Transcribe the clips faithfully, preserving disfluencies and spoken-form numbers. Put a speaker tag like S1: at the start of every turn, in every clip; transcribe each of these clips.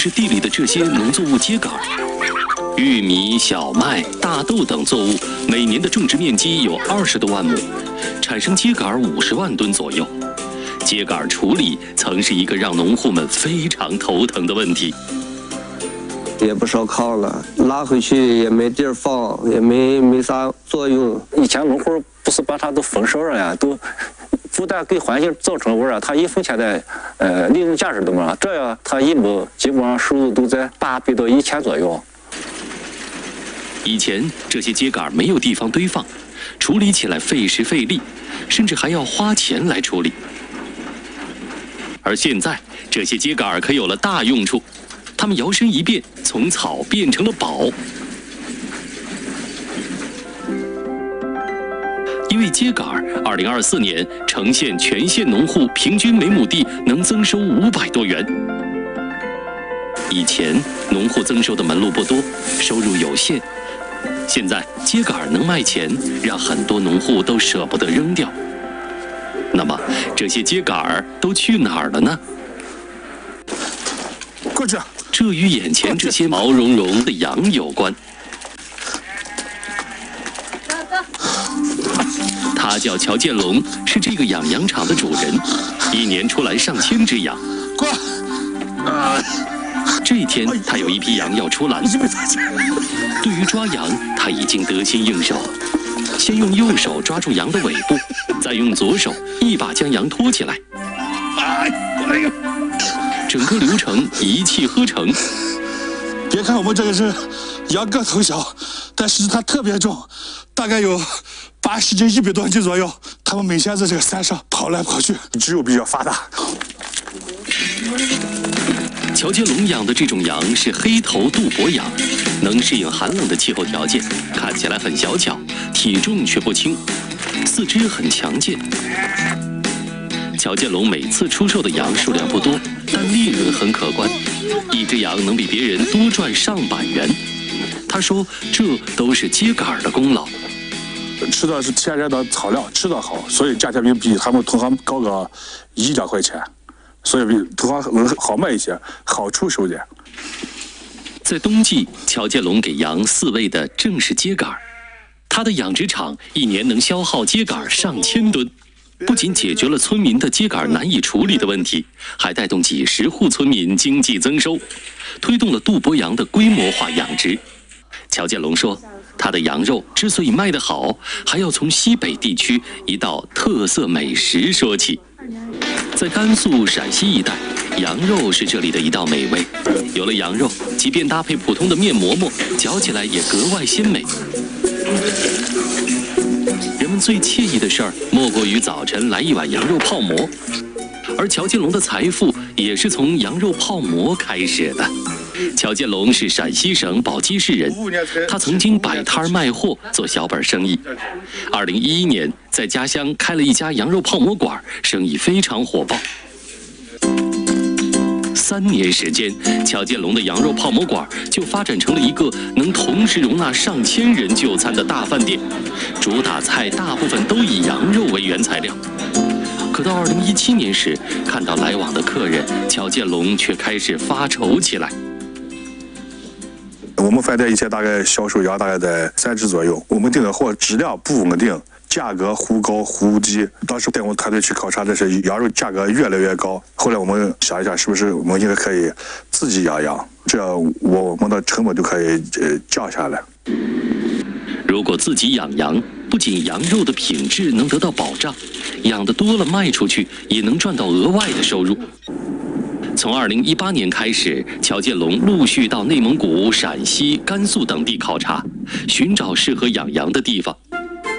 S1: 就是地里的这些农作物秸秆。玉米、小麦、大豆等作物每年的种植面积有二十多万亩，产生秸秆五十万吨左右。秸秆处理曾是一个让农户们非常头疼的问题。
S2: 也不烧炕了，拉回去也没地儿放，也没没啥作用。
S3: 以前农户不是把它都焚烧了呀，都不但给环境造成污染，它一分钱的呃利润价值都没有。这样它一亩基本上收入都在八百到一千左右。
S1: 以前这些秸秆没有地方堆放，处理起来费时费力，甚至还要花钱来处理。而现在这些秸秆可有了大用处，它们摇身一变，从草变成了宝。因为秸秆，二零二四年呈现全县农户平均每亩地能增收五百多元。以前农户增收的门路不多，收入有限。现在秸秆能卖钱，让很多农户都舍不得扔掉。那么这些秸秆都去哪儿了呢？
S4: 过去。
S1: 这与眼前这些毛茸茸的羊有关。他叫乔建龙，是这个养羊场的主人，一年出来上千只羊。
S4: 过。啊。
S1: 这一天，他有一批羊要出栏。对于抓羊，他已经得心应手。先用右手抓住羊的尾部，再用左手一把将羊拖起来。
S4: 哎呦！
S1: 整个流程一气呵成。
S4: 别看我们这个是羊个头小，但是它特别重，大概有八十斤、一百多斤左右。他们每天在这个山上跑来跑去，肌肉比较发达。
S1: 乔建龙养的这种羊是黑头杜博羊，能适应寒冷的气候条件，看起来很小巧，体重却不轻，四肢很强健。乔建龙每次出售的羊数量不多，但利润很可观，一只羊能比别人多赚上百元。他说，这都是秸秆的功劳。
S4: 吃的是天然的草料，吃的好，所以价钱比比他们同行高个一两块钱。所以比同行能好卖一些，好出手点。
S1: 在冬季，乔建龙给羊饲喂的正是秸秆。他的养殖场一年能消耗秸秆上千吨，不仅解决了村民的秸秆难以处理的问题，还带动几十户村民经济增收，推动了杜博羊的规模化养殖。乔建龙说，他的羊肉之所以卖得好，还要从西北地区一道特色美食说起。在甘肃、陕西一带，羊肉是这里的一道美味。有了羊肉，即便搭配普通的面馍馍，嚼起来也格外鲜美。人们最惬意的事儿，莫过于早晨来一碗羊肉泡馍。而乔建龙的财富也是从羊肉泡馍开始的。乔建龙是陕西省宝鸡市人，他曾经摆摊卖货做小本生意。二零一一年，在家乡开了一家羊肉泡馍馆，生意非常火爆。三年时间，乔建龙的羊肉泡馍馆就发展成了一个能同时容纳上千人就餐的大饭店，主打菜大部分都以羊肉为原材料。可到二零一七年时，看到来往的客人，乔建龙却开始发愁起来。
S4: 我们饭店一天大概销售羊大概在三只左右，我们订的货质量不稳定，价格忽高忽低。当时带我们团队去考察的是羊肉价格越来越高，后来我们想一想，是不是我们应该可以自己养羊，这样我们的成本就可以呃降下来。
S1: 如果自己养羊，不仅羊肉的品质能得到保障，养得多了卖出去也能赚到额外的收入。从二零一八年开始，乔建龙陆续到内蒙古、陕西、甘肃等地考察，寻找适合养羊的地方。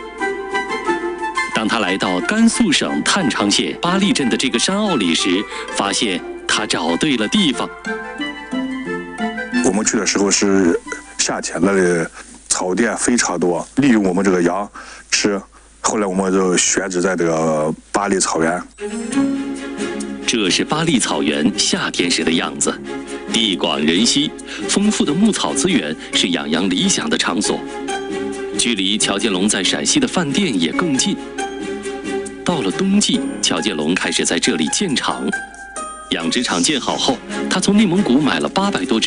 S1: 当他来到甘肃省太昌县巴力镇的这个山坳里时，发现他找对了地方。
S4: 我们去的时候是夏天，那里草甸非常多，利用我们这个羊吃。后来我们就选址在这个巴力草原。
S1: 这是巴力草原夏天时的样子，地广人稀，丰富的牧草资源是养羊理想的场所。距离乔建龙在陕西的饭店也更近。到了冬季，乔建龙开始在这里建厂。 养殖场建好后，他从内蒙古买了八百多只